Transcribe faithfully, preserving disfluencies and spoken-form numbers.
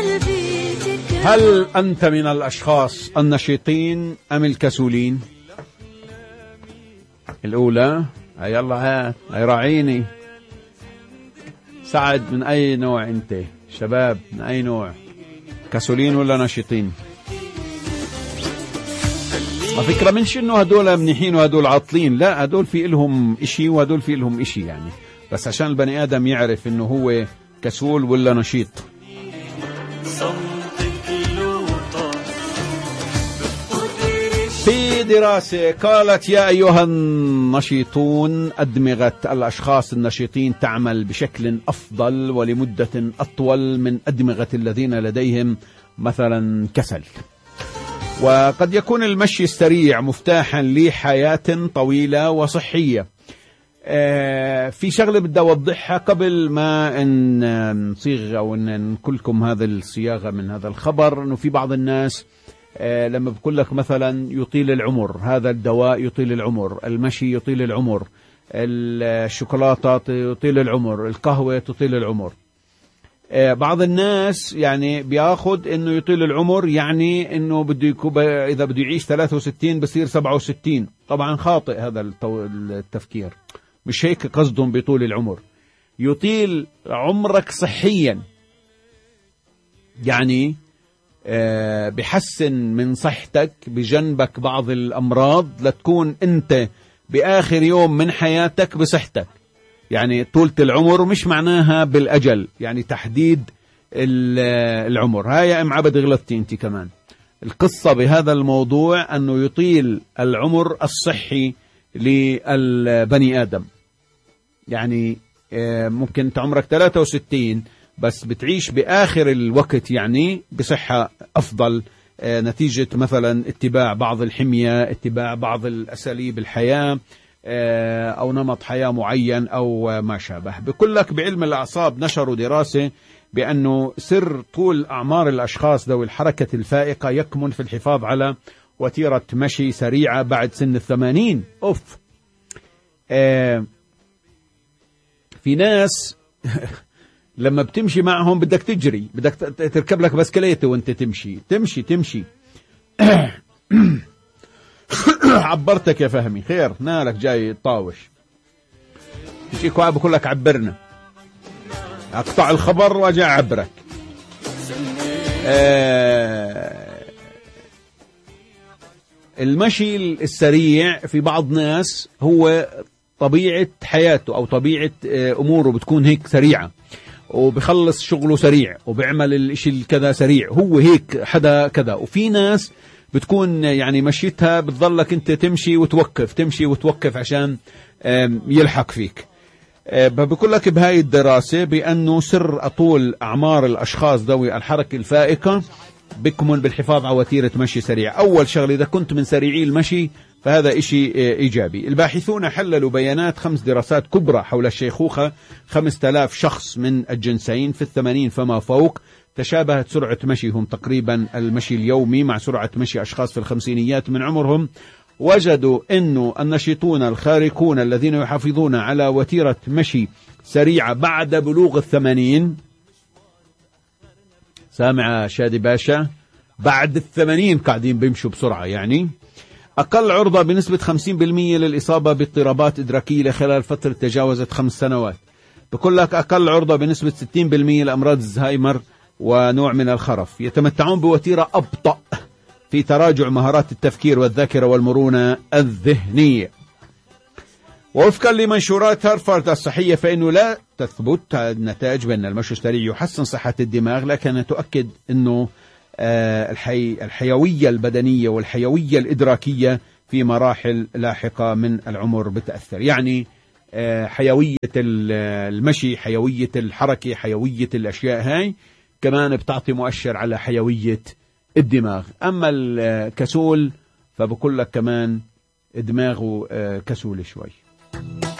هل أنت من الأشخاص النشيطين أم الكسولين؟ الأولى يلا هات راعيني. سعد، من أي نوع أنت؟ شباب من أي نوع؟ كسولين ولا نشيطين؟ على فكرة منش إنه هدول منيحين وهدول عاطلين، لا، هدول في إلهم إشي وهدول في إلهم إشي يعني، بس عشان البني آدم يعرف إنه هو كسول ولا نشيط. في دراسة قالت يا أيها النشيطون أدمغة الأشخاص النشيطين تعمل بشكل أفضل ولمدة أطول من أدمغة الذين لديهم مثلا كسل. وقد يكون المشي السريع مفتاحا لحياة طويلة وصحية. آه في شغلة بدي أوضحها قبل ما إن نصيغ أو إن نقولكم هذا الصياغة من هذا الخبر، إنه في بعض الناس آه لما بقول لك مثلا يطيل العمر، هذا الدواء يطيل العمر، المشي يطيل العمر، الشوكولاتة يطيل العمر، القهوة تطيل العمر. آه بعض الناس يعني بياخد إنه يطيل العمر يعني إنه بده يكون إذا بده يعيش ثلاثة وستين بصير سبعة وستين. طبعا خاطئ هذا التفكير، مش هيك قصدهم بطول العمر. يطيل عمرك صحيا، يعني آه بحسن من صحتك، بجنبك بعض الأمراض لتكون أنت بآخر يوم من حياتك بصحتك. يعني طولة العمر مش معناها بالأجل، يعني تحديد العمر. هاي يا أم عبد غلطتي أنت كمان. القصة بهذا الموضوع أنه يطيل العمر الصحي للبني آدم. يعني ممكن أنت عمرك ثلاثة وستين بس بتعيش بآخر الوقت يعني بصحة أفضل، نتيجة مثلا اتباع بعض الحمية، اتباع بعض الأساليب الحياة، أو نمط حياة معين أو ما شابه. بقول لك بعلم الأعصاب نشروا دراسة بأنه سر طول أعمار الأشخاص ذوي الحركة الفائقة يكمن في الحفاظ على وتيرة مشي سريعة بعد سن الثمانين. أوف. آه في ناس لما بتمشي معهم بدك تجري، بدك تركب لك بسكليته وانت تمشي تمشي تمشي عبرتك يا فهمي، خير نالك جاي طاوش شيء كواب بقول لك عبرنا، اقطع الخبر واجي اعبرك. آه المشي السريع في بعض ناس هو طبيعة حياته أو طبيعة أموره بتكون هيك سريعة، وبخلص شغله سريع وبيعمل الاشي الكذا سريع، هو هيك حدا كذا. وفي ناس بتكون يعني مشيتها بتظلك انت تمشي وتوقف تمشي وتوقف عشان يلحق فيك. بقول لك بهاي الدراسة بأنه سر أطول أعمار الأشخاص ذوي الحركة الفائقة بيكمن بالحفاظ على وتيرة مشي سريع. أول شغلة إذا كنت من سريعي المشي فهذا إشي إيجابي. الباحثون حللوا بيانات خمس دراسات كبرى حول الشيخوخة، خمسة آلاف شخص من الجنسين في الثمانين فما فوق، تشابهت سرعة مشيهم تقريبا المشي اليومي مع سرعة مشي أشخاص في الخمسينيات من عمرهم. وجدوا أنه النشيطون الخارقون الذين يحافظون على وتيرة مشي سريعة بعد بلوغ الثمانين، سامع شادي باشا، بعد الثمانين قاعدين بيمشوا بسرعة، يعني أقل عرضة بنسبة خمسين بالمئة للإصابة باضطرابات إدراكية خلال فترة تجاوزت خمس سنوات. بقول لك أقل عرضة بنسبة ستين بالمئة لأمراض الزهايمر ونوع من الخرف. يتمتعون بوتيرة أبطأ في تراجع مهارات التفكير والذاكرة والمرونة الذهنية. ووفقا لمنشورات هارفارد الصحية فإنه لا تثبت النتائج بأن المشي السريع يحسن صحة الدماغ، لكن تؤكد أنه الحي الحيوية البدنية والحيوية الإدراكية في مراحل لاحقة من العمر بتأثر. يعني حيوية المشي، حيوية الحركة، حيوية الأشياء هاي كمان بتعطي مؤشر على حيوية الدماغ. أما الكسول فبقول لك كمان دماغه كسول شوي.